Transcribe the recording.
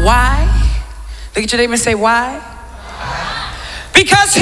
Why? Look at your neighbor and say, why? Because